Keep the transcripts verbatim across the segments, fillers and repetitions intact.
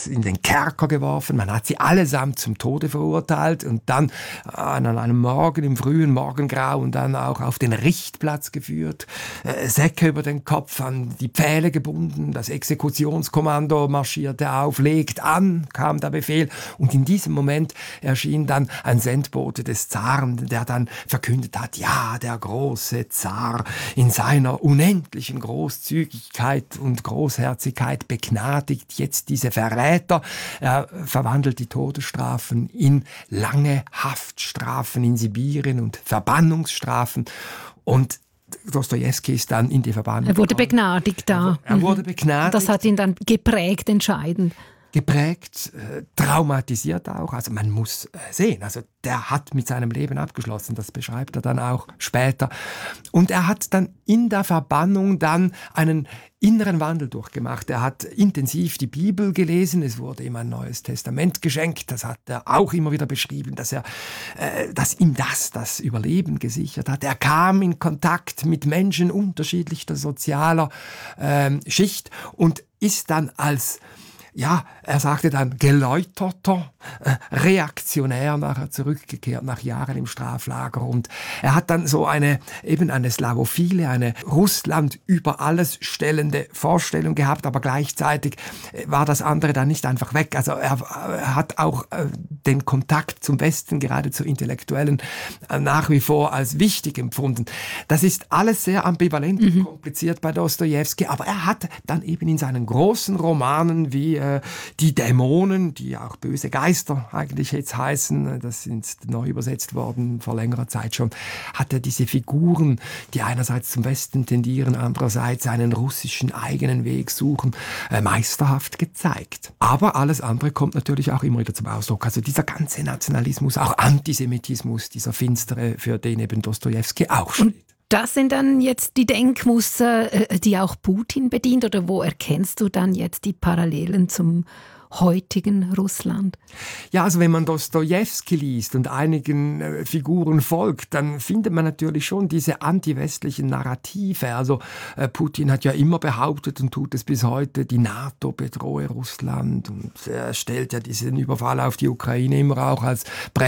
in den Kerker geworfen, man hat sie allesamt zum Tode verurteilt und dann an einem Morgen, im frühen Morgengrauen, dann auch auf den Richtplatz geführt, äh, Säcke über den Kopf, an die Pfähle gebunden, das Exekutionskommando marschierte auf, legt an, kam der Befehl und in diesem Moment erschien dann ein Sendbote des Zaren, der dann verkündet hat, ja, der große Zar in seiner unendlichen Großzügigkeit und Großherzigkeit begnadigt jetzt diese Verräter. Er verwandelt die Todesstrafen in lange Haftstrafen in Sibirien und Verbannungsstrafen und Dostojewski ist dann in die Verbannung. Er wurde begnadigt da. Er wurde begnadigt. Das hat ihn dann geprägt, entscheidend. Geprägt, äh, traumatisiert auch. Also man muss äh, sehen, also der hat mit seinem Leben abgeschlossen, das beschreibt er dann auch später. Und er hat dann in der Verbannung dann einen inneren Wandel durchgemacht. Er hat intensiv die Bibel gelesen, es wurde ihm ein neues Testament geschenkt, das hat er auch immer wieder beschrieben, dass, er, äh, dass ihm das das Überleben gesichert hat. Er kam in Kontakt mit Menschen unterschiedlicher sozialer äh, Schicht und ist dann als Ja, er sagte dann geläuterter, äh, reaktionär nachher zurückgekehrt nach Jahren im Straflager und er hat dann so eine eben eine slavophile, eine Russland über alles stellende Vorstellung gehabt, aber gleichzeitig war das andere dann nicht einfach weg. Also er, er hat auch äh, den Kontakt zum Westen, gerade zu Intellektuellen, äh, nach wie vor als wichtig empfunden. Das ist alles sehr ambivalent und mhm. kompliziert bei Dostojewski, aber er hat dann eben in seinen großen Romanen wie äh, die Dämonen, die auch böse Geister eigentlich jetzt heißen, das sind neu übersetzt worden vor längerer Zeit schon, hat er diese Figuren, die einerseits zum Westen tendieren, andererseits einen russischen eigenen Weg suchen, äh, meisterhaft gezeigt. Aber alles andere kommt natürlich auch immer wieder zum Ausdruck. Also dieser ganze Nationalismus, auch Antisemitismus, dieser finstere, für den eben Dostojewski auch steht. Das sind dann jetzt die Denkmuster, die auch Putin bedient, oder wo erkennst du dann jetzt die Parallelen zum heutigen Russland? Ja, also wenn man Dostojewski liest und einigen äh, Figuren folgt, dann findet man natürlich schon diese antiwestlichen Narrative. Also äh, Putin hat ja immer behauptet und tut es bis heute, die NATO bedrohe Russland und er stellt ja diesen Überfall auf die Ukraine immer auch als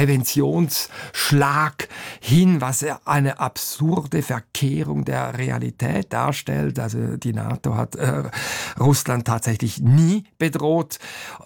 Präventionsschlag hin, was eine absurde Verkehrung der Realität darstellt. Also die NATO hat äh, Russland tatsächlich nie bedroht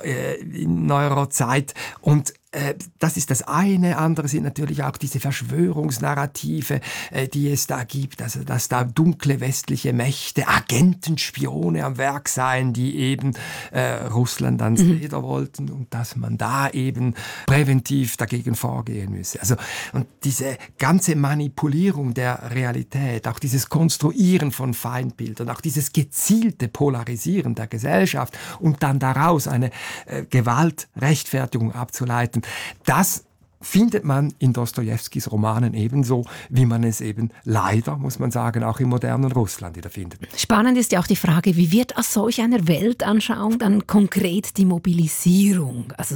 in neuerer Zeit. Und äh, das ist das eine. Andere sind natürlich auch diese Verschwörungsnarrative, äh, die es da gibt. Also, dass da dunkle westliche Mächte, Agenten, Spione am Werk seien, die eben äh, Russland ans Leder mhm. wollten und dass man da eben präventiv dagegen vorgehen müsse. Also, und diese ganze Manipulierung der Realität, auch dieses Konstruieren von Feindbildern, auch dieses gezielte Polarisieren der Gesellschaft und dann daraus eine äh, Gewaltrechtfertigung abzuleiten, das findet man in Dostojewskis Romanen ebenso, wie man es eben leider, muss man sagen, auch im modernen Russland wieder findet. Spannend ist ja auch die Frage, wie wird aus solch einer Weltanschauung dann konkret die Mobilisierung? Also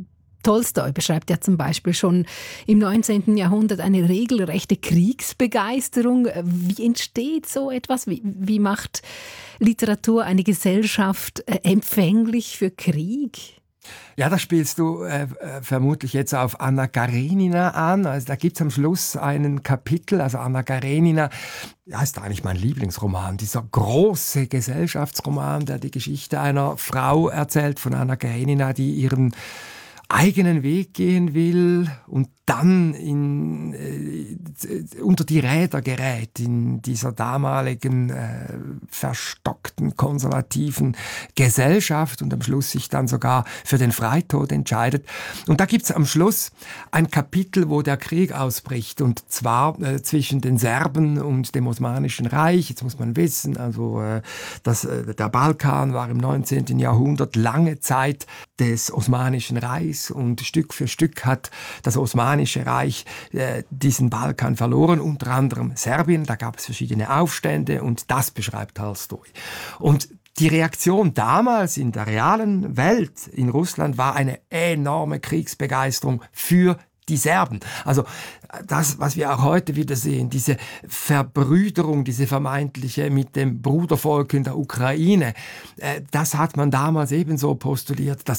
Tolstoi beschreibt ja zum Beispiel schon im neunzehnten Jahrhundert eine regelrechte Kriegsbegeisterung. Wie entsteht so etwas? Wie, wie macht Literatur eine Gesellschaft empfänglich für Krieg? Ja, da spielst du äh, vermutlich jetzt auf Anna Karenina an. Also da gibt's am Schluss einen Kapitel, also Anna Karenina, ja, ist eigentlich mein Lieblingsroman, dieser große Gesellschaftsroman, der die Geschichte einer Frau erzählt, von Anna Karenina, die ihren eigenen Weg gehen will und dann in, äh, unter die Räder gerät in dieser damaligen äh, verstockten, konservativen Gesellschaft und am Schluss sich dann sogar für den Freitod entscheidet. Und da gibt's am Schluss ein Kapitel, wo der Krieg ausbricht, und zwar äh, zwischen den Serben und dem Osmanischen Reich. Jetzt muss man wissen, also äh, dass, äh, der Balkan war im neunzehnten Jahrhundert lange Zeit des Osmanischen Reichs und Stück für Stück hat das Osmanische Reich äh, diesen Balkan verloren, unter anderem Serbien. Da gab es verschiedene Aufstände und das beschreibt Tolstoi. Und die Reaktion damals in der realen Welt in Russland war eine enorme Kriegsbegeisterung für die Serben. Also das, was wir auch heute wieder sehen, diese Verbrüderung, diese vermeintliche mit dem Brudervolk in der Ukraine, äh, das hat man damals ebenso postuliert, dass